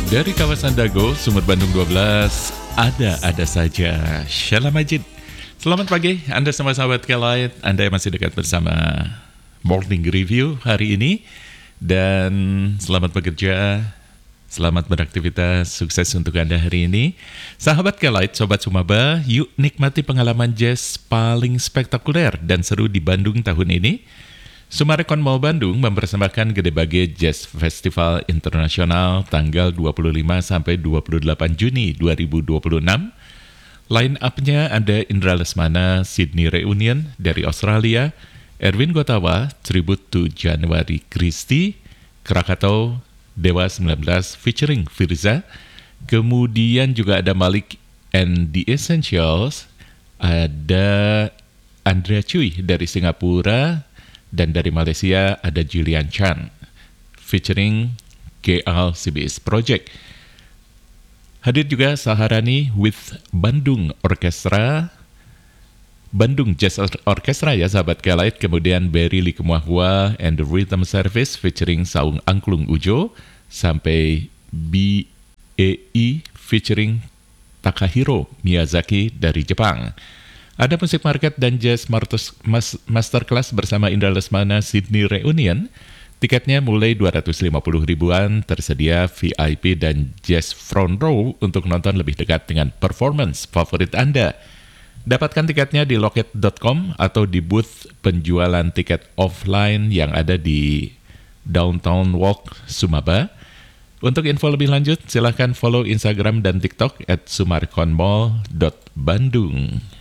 Dari kawasan Dago, Sumur Bandung 12, ada saja. Shalom Majid. Selamat pagi, Anda semua sahabat Kelight. Anda yang masih dekat bersama Morning Review hari ini. Dan selamat bekerja, selamat beraktivitas, sukses untuk Anda hari ini. Sahabat Kelight, Sobat Sumaba, yuk nikmati pengalaman jazz paling spektakuler dan seru di Bandung tahun ini. Sumarekon Mall Bandung mempersembahkan Gede Bage Jazz Festival Internasional tanggal 25 sampai 28 Juni 2026. Line up-nya ada Indra Lesmana, Sydney Reunion dari Australia, Erwin Gotawa, Tribute to January Christie, Krakatau, Dewa 19 featuring Firza, kemudian juga ada Malik and the Essentials, ada Andrea Cui dari Singapura, dan dari Malaysia ada Julian Chan featuring KL CBS Project. Hadir juga Saharani with Bandung Orkestra, Bandung Jazz Orkestra ya sahabat Kelight, kemudian Berry Likemuahua and the Rhythm Service featuring Saung Angklung Ujo, sampai BAE featuring Takahiro Miyazaki dari Jepang. Ada musik market dan jazz masterclass bersama Indra Lesmana, Sydney Reunion. Tiketnya mulai 250 ribuan, tersedia VIP dan jazz front row untuk nonton lebih dekat dengan performance favorit Anda. Dapatkan tiketnya di loket.com atau di booth penjualan tiket offline yang ada di Downtown Walk, Sumaba. Untuk info lebih lanjut, silahkan follow Instagram dan TikTok @sumarekonmall.bandung.